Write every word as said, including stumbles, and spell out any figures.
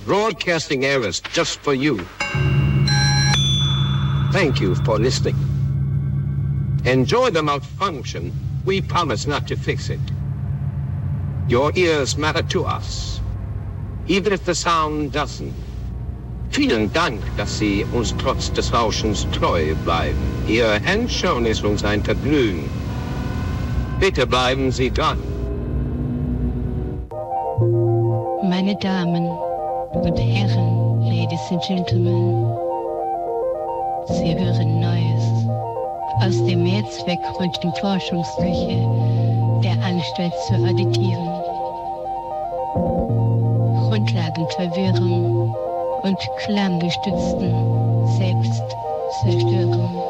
broadcasting errors just for you. Thank you for listening. Enjoy the malfunction. We promise not to fix it. Your ears matter to us, even if the sound doesn't. Vielen Dank, dass Sie uns trotz des Rauschens treu bleiben. Ihr Hinschauen ist uns ein Vergnügen. Bitte bleiben Sie dran. Meine Damen und Herren, Ladies and Gentlemen, Sie hören Neues aus der mehrzweckräumlichen Forschungsküche der Anstalt zur Additieren. Grundlagenverwirrung und klanggestützten Selbstzerstörung.